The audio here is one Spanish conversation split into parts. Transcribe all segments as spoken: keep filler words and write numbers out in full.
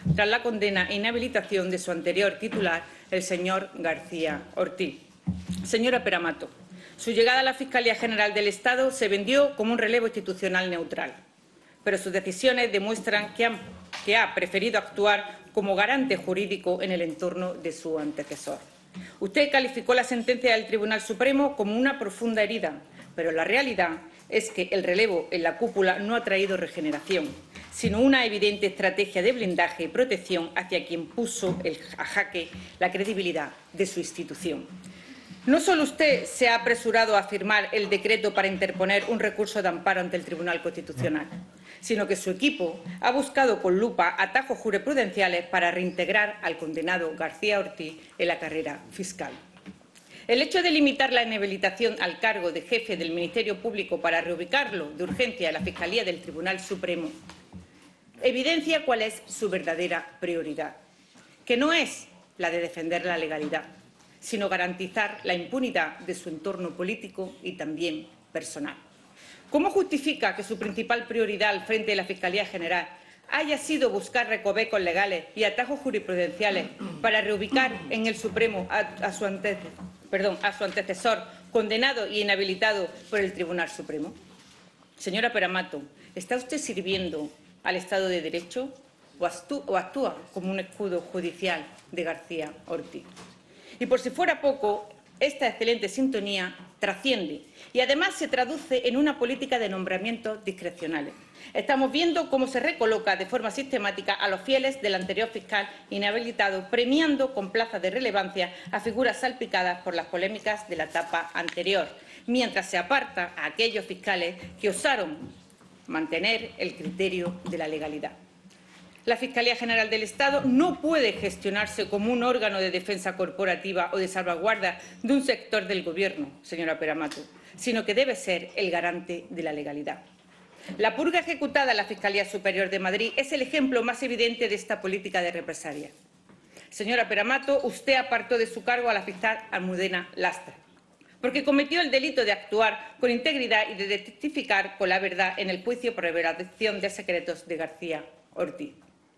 tras la condena e inhabilitación de su anterior titular, el señor García Ortiz. Señora Pere Mato, su llegada a la Fiscalía General del Estado se vendió como un relevo institucional neutral, pero sus decisiones demuestran que, han, que ha preferido actuar como garante jurídico en el entorno de su antecesor. Usted calificó la sentencia del Tribunal Supremo como una profunda herida, pero la realidad es que el relevo en la cúpula no ha traído regeneración, sino una evidente estrategia de blindaje y protección hacia quien puso el, a jaque la credibilidad de su institución. No solo usted se ha apresurado a firmar el decreto para interponer un recurso de amparo ante el Tribunal Constitucional, sino que su equipo ha buscado con lupa atajos jurisprudenciales para reintegrar al condenado García Ortiz en la carrera fiscal. El hecho de limitar la inhabilitación al cargo de jefe del Ministerio Público para reubicarlo de urgencia en la Fiscalía del Tribunal Supremo evidencia cuál es su verdadera prioridad, que no es la de defender la legalidad, sino garantizar la impunidad de su entorno político y también personal. ¿Cómo justifica que su principal prioridad al frente de la Fiscalía General haya sido buscar recovecos legales y atajos jurisprudenciales para reubicar en el Supremo a, a, su, ante, perdón, a su antecesor, condenado y inhabilitado por el Tribunal Supremo? Señora Pere Mato, ¿está usted sirviendo al Estado de Derecho o, actú, o actúa como un escudo judicial de García Ortiz? Y por si fuera poco, esta excelente sintonía trasciende y además se traduce en una política de nombramientos discrecionales. Estamos viendo cómo se recoloca de forma sistemática a los fieles del anterior fiscal inhabilitado, premiando con plazas de relevancia a figuras salpicadas por las polémicas de la etapa anterior, mientras se aparta a aquellos fiscales que osaron mantener el criterio de la legalidad. La Fiscalía General del Estado no puede gestionarse como un órgano de defensa corporativa o de salvaguarda de un sector del Gobierno, señora Pere Mato, sino que debe ser el garante de la legalidad. La purga ejecutada en la Fiscalía Superior de Madrid es el ejemplo más evidente de esta política de represalia. Señora Pere Mato, usted apartó de su cargo a la fiscal Almudena Lastra, porque cometió el delito de actuar con integridad y de testificar con la verdad en el juicio por revelación de secretos de García Ortiz.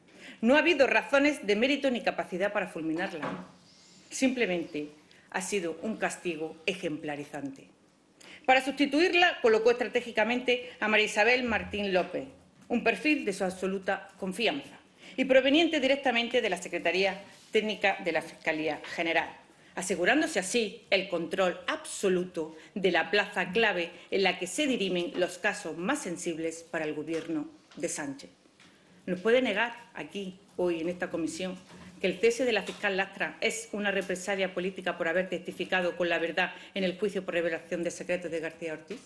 No ha habido razones de mérito ni capacidad para fulminarla. Simplemente ha sido un castigo ejemplarizante. Para sustituirla, colocó estratégicamente a María Isabel Martín López, un perfil de su absoluta confianza y proveniente directamente de la Secretaría Técnica de la Fiscalía General, asegurándose así el control absoluto de la plaza clave en la que se dirimen los casos más sensibles para el Gobierno de Sánchez. ¿Nos puede negar aquí, hoy, en esta comisión, que el cese de la fiscal Lastra es una represalia política por haber testificado con la verdad en el juicio por revelación de secretos de García Ortiz?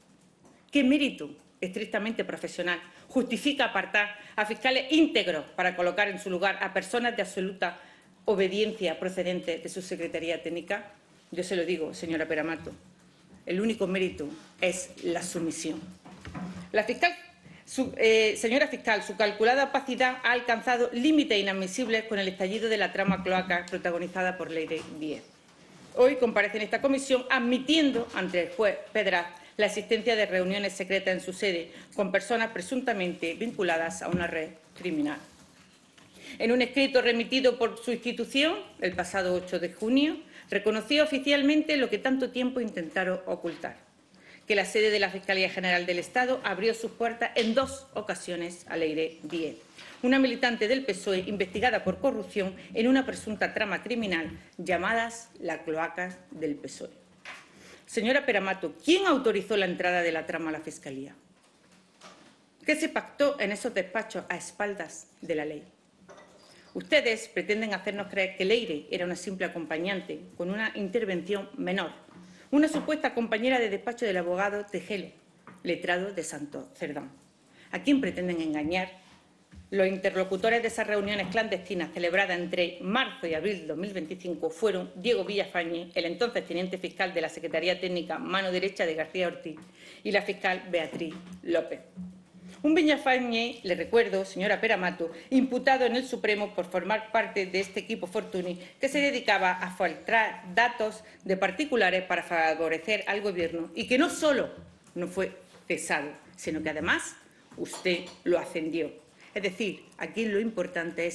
¿Qué mérito estrictamente profesional justifica apartar a fiscales íntegros para colocar en su lugar a personas de absoluta obediencia procedentes de su Secretaría Técnica? Yo se lo digo, señora Pere Mato, el único mérito es la sumisión. La fiscal Su, eh, señora fiscal, su calculada opacidad ha alcanzado límites inadmisibles con el estallido de la trama cloaca protagonizada por Leire Díez. Hoy comparece en esta comisión admitiendo ante el juez Pedraz la existencia de reuniones secretas en su sede con personas presuntamente vinculadas a una red criminal. En un escrito remitido por su institución el pasado ocho de junio, reconoció oficialmente lo que tanto tiempo intentaron ocultar: que la sede de la Fiscalía General del Estado abrió sus puertas en dos ocasiones a Leire Díez, una militante del P S O E investigada por corrupción en una presunta trama criminal llamadas las cloacas del P S O E. Señora Pere Mato, ¿quién autorizó la entrada de la trama a la Fiscalía? ¿Qué se pactó en esos despachos a espaldas de la ley? Ustedes pretenden hacernos creer que Leire era una simple acompañante con una intervención menor, una supuesta compañera de despacho del abogado Tejelo, letrado de Santo Cerdán. ¿A quién pretenden engañar? Los interlocutores de esas reuniones clandestinas celebradas entre marzo y abril de dos mil veinticinco fueron Diego Villafañe, el entonces teniente fiscal de la Secretaría Técnica, mano derecha de García Ortiz, y la fiscal Beatriz López. Un Villafañe, le recuerdo, señora Pere Mato, imputado en el Supremo por formar parte de este equipo Fortuny que se dedicaba a filtrar datos de particulares para favorecer al Gobierno y que no solo no fue cesado, sino que además usted lo ascendió. Es decir, aquí lo importante es